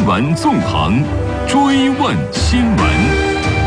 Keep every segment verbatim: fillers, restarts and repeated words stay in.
新闻纵横，追问新闻。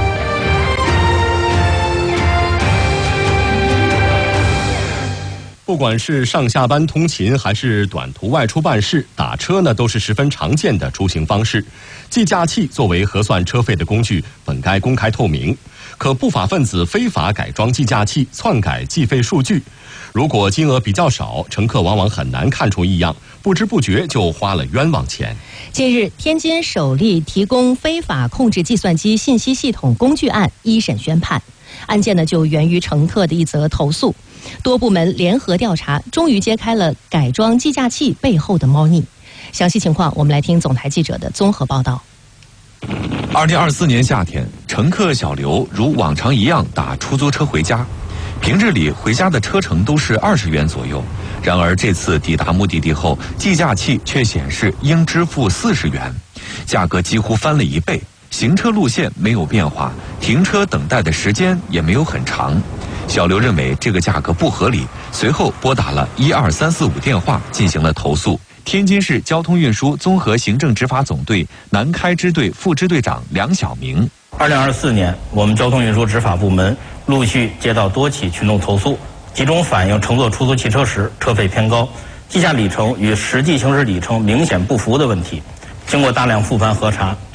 不管是上下班通勤还是短途外出办事，打车呢都是十分常见的出行方式。计价器作为核算车费的工具，本该公开透明。可不法分子非法改装计价器，篡改计费数据。如果金额比较少，乘客往往很难看出异样，不知不觉就花了冤枉钱。 近日，天津首例提供非法控制计算机信息系统工具案一审宣判。案件呢就源于乘客的一则投诉。多部门联合调查，终于揭开了改装计价器背后的猫腻。详细情况，我们来听总台记者的综合报道。 二零二四年夏天，乘客小刘如往常一样打出租车回家。平日里回家的车程都是二十元左右，然而这次抵达目的地后，计价器却显示应支付四十元，价格几乎翻了一倍。行车路线没有变化，停车等待的时间也没有很长。小刘认为这个价格不合理，随后拨打了一二三四五电话进行了投诉。天津市交通运输综合行政执法总队南开支队副支队长梁晓明。 二零二四年，我们交通运输执法部门陆续接到多起群众投诉，集中反映乘坐出租汽车时车费偏高、计价里程与实际行驶里程明显不符的问题。经过大量复盘核查，